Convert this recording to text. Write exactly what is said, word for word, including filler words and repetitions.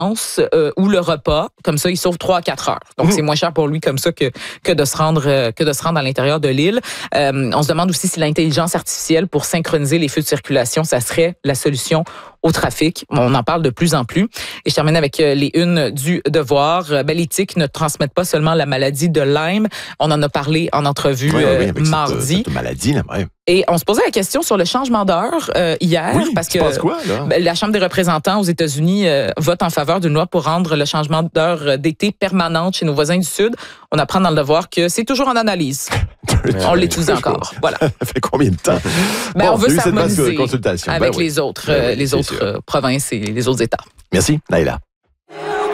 Euh, ou le repas, comme ça, il sauve trois à quatre heures. Donc, mmh. c'est moins cher pour lui comme ça que que de se rendre euh, que de se rendre à l'intérieur de l'île. Euh, on se demande aussi si l'intelligence artificielle pour synchroniser les feux de circulation, ça serait la solution au trafic. On en parle de plus en plus. Et je termine avec les unes du Devoir. Ben, les tiques ne transmettent pas seulement la maladie de Lyme. On en a parlé en entrevue oui, oui, avec mardi. Cette, cette maladie, là, ouais. Et on se posait la question sur le changement d'heure euh, hier, oui, parce que quoi, là? Ben, la Chambre des représentants aux États-Unis euh, vote en faveur d'une loi pour rendre le changement d'heure d'été permanente chez nos voisins du Sud. On apprend dans le Devoir que c'est toujours en analyse. On l'étudie encore. Voilà. Ça fait combien de temps? Ben, bon, on veut s'harmoniser avec ben, les oui, autres, euh, les autres euh, provinces et les autres États. Merci, Naila.